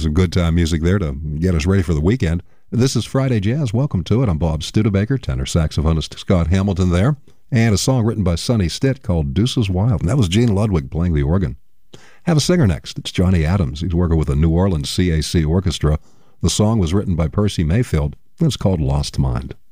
some good time music there to get us ready for the weekend. This is Friday Jazz. Welcome to it. I'm Bob Studebaker, tenor saxophonist Scott Hamilton there, and a song written by Sonny Stitt called Deuces Wild. And that was Gene Ludwig playing the organ. Have a singer next. It's Johnny Adams. He's working with the New Orleans CAC Orchestra. The song was written by Percy Mayfield, and it's called Lost Mind.